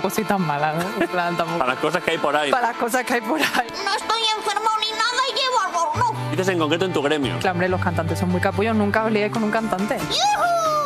Pues soy tan mala, ¿no? En plan, tampoco. Para las cosas que hay por ahí. Para las cosas que hay por ahí. No estoy enfermo ni nada y llevo albornoz. Dices en concreto en tu gremio. Claro, hombre, los cantantes son muy capullos. Nunca os liéis con un cantante. ¡Yujú!